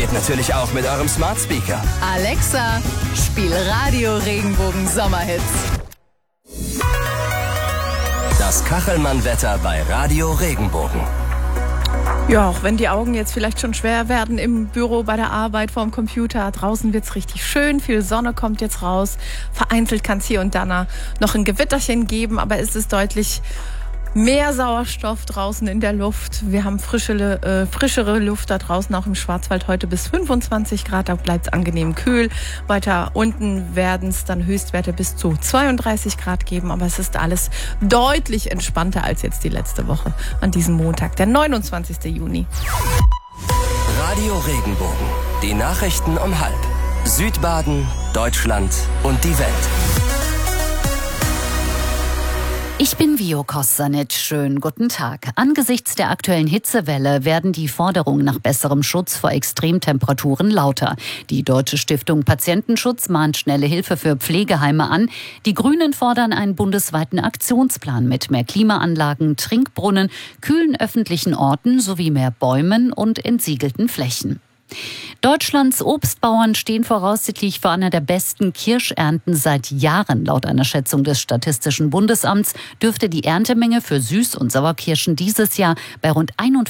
Geht natürlich auch mit eurem Smart Speaker. Alexa, spiel Radio Regenbogen Sommerhits. Das Kachelmann-Wetter bei Radio Regenbogen. Ja, auch wenn die Augen jetzt vielleicht schon schwer werden im Büro, bei der Arbeit, vorm Computer. Draußen wird's richtig schön, viel Sonne kommt jetzt raus. Vereinzelt kann es hier und da noch ein Gewitterchen geben, aber es ist deutlich mehr Sauerstoff draußen in der Luft. Wir haben frischere Luft da draußen, auch im Schwarzwald heute bis 25 Grad. Da bleibt es angenehm kühl. Weiter unten werden es dann Höchstwerte bis zu 32 Grad geben. Aber es ist alles deutlich entspannter als jetzt die letzte Woche an diesem Montag, der 29. Juni. Radio Regenbogen. Die Nachrichten um 12:30. Südbaden, Deutschland und die Welt. Ich bin Vio Kostanic. Schönen guten Tag. Angesichts der aktuellen Hitzewelle werden die Forderungen nach besserem Schutz vor Extremtemperaturen lauter. Die Deutsche Stiftung Patientenschutz mahnt schnelle Hilfe für Pflegeheime an. Die Grünen fordern einen bundesweiten Aktionsplan mit mehr Klimaanlagen, Trinkbrunnen, kühlen öffentlichen Orten sowie mehr Bäumen und entsiegelten Flächen. Deutschlands Obstbauern stehen voraussichtlich vor einer der besten Kirschernten seit Jahren. Laut einer Schätzung des Statistischen Bundesamts dürfte die Erntemenge für Süß- und Sauerkirschen dieses Jahr bei rund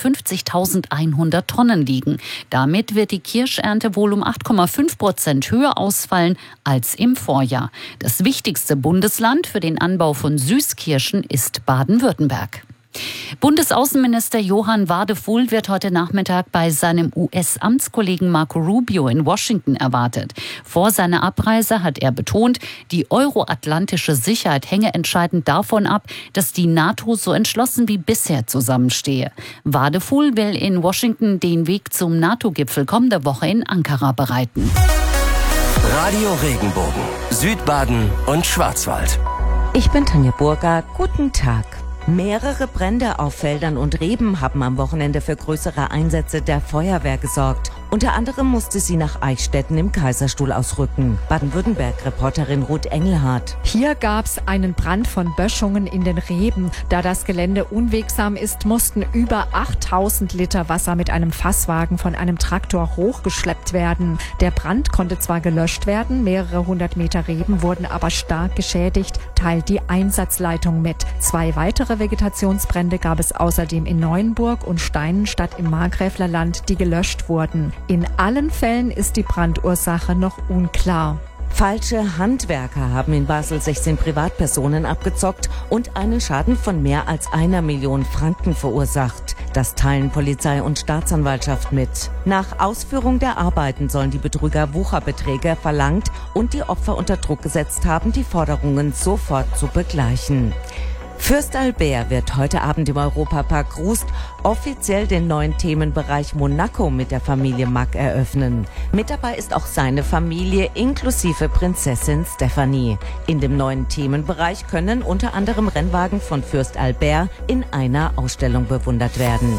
51.100 Tonnen liegen. Damit wird die Kirschernte wohl um 8,5% höher ausfallen als im Vorjahr. Das wichtigste Bundesland für den Anbau von Süßkirschen ist Baden-Württemberg. Bundesaußenminister Johann Wadephul wird heute Nachmittag bei seinem US-Amtskollegen Marco Rubio in Washington erwartet. Vor seiner Abreise hat er betont, die euroatlantische Sicherheit hänge entscheidend davon ab, dass die NATO so entschlossen wie bisher zusammenstehe. Wadephul will in Washington den Weg zum NATO-Gipfel kommende Woche in Ankara bereiten. Radio Regenbogen, Südbaden und Schwarzwald. Ich bin Tanja Burger. Guten Tag. Mehrere Brände auf Feldern und Reben haben am Wochenende für größere Einsätze der Feuerwehr gesorgt. Unter anderem musste sie nach Eichstätten im Kaiserstuhl ausrücken. Baden-Württemberg-Reporterin Ruth Engelhardt. Hier gab es einen Brand von Böschungen in den Reben. Da das Gelände unwegsam ist, mussten über 8000 Liter Wasser mit einem Fasswagen von einem Traktor hochgeschleppt werden. Der Brand konnte zwar gelöscht werden, mehrere hundert Meter Reben wurden aber stark geschädigt, teilt die Einsatzleitung mit. 2 weitere Vegetationsbrände gab es außerdem in Neuenburg und Steinenstadt im Markgräflerland, die gelöscht wurden. In allen Fällen ist die Brandursache noch unklar. Falsche Handwerker haben in Basel 16 Privatpersonen abgezockt und einen Schaden von mehr als 1 Million Franken verursacht. Das teilen Polizei und Staatsanwaltschaft mit. Nach Ausführung der Arbeiten sollen die Betrüger Wucherbeträge verlangt und die Opfer unter Druck gesetzt haben, die Forderungen sofort zu begleichen. Fürst Albert wird heute Abend im Europapark Rust offiziell den neuen Themenbereich Monaco mit der Familie Mack eröffnen. Mit dabei ist auch seine Familie inklusive Prinzessin Stephanie. In dem neuen Themenbereich können unter anderem Rennwagen von Fürst Albert in einer Ausstellung bewundert werden.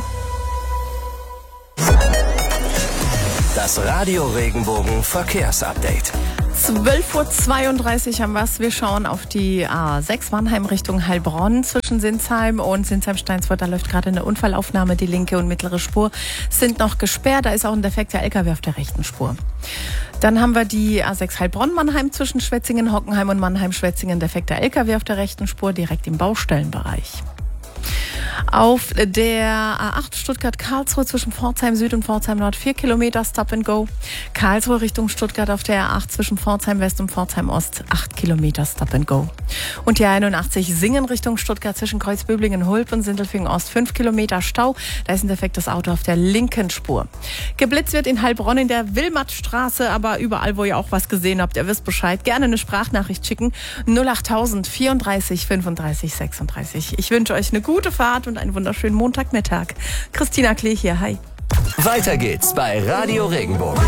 Das Radio Regenbogen Verkehrsupdate. 12:32 Uhr haben wir's. Wir schauen auf die A6 Mannheim Richtung Heilbronn zwischen Sinsheim und Sinsheim-Steinsfurt. Da läuft gerade eine Unfallaufnahme. Die linke und mittlere Spur sind noch gesperrt. Da ist auch ein defekter LKW auf der rechten Spur. Dann haben wir die A6 Heilbronn-Mannheim zwischen Schwetzingen, Hockenheim und Mannheim-Schwetzingen. Defekter LKW auf der rechten Spur direkt im Baustellenbereich. Auf der A8 Stuttgart-Karlsruhe zwischen Pforzheim Süd und Pforzheim Nord 4 Kilometer Stop and Go. Karlsruhe Richtung Stuttgart auf der A8 zwischen Pforzheim West und Pforzheim Ost 8 Kilometer Stop and Go. Und die A81 Singen Richtung Stuttgart zwischen Kreuzböblingen, Hulp und Sindelfingen Ost 5 Kilometer Stau. Da ist ein defektes Auto auf der linken Spur. Geblitzt wird in Heilbronn in der Wilmattstraße, aber überall, wo ihr auch was gesehen habt, ihr wisst Bescheid. Gerne eine Sprachnachricht schicken. 08000 34 35 36. Ich wünsche euch eine gute Fahrt und einen wunderschönen Montagmittag. Christina Klee hier, hi. Weiter geht's bei Radio Regenbogen.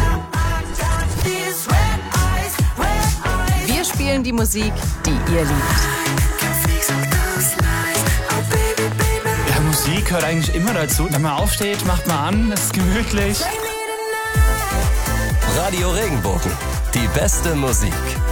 Wir spielen die Musik, die ihr liebt. Ja, Musik gehört eigentlich immer dazu. Wenn man aufsteht, macht man an, es ist gemütlich. Radio Regenbogen, die beste Musik.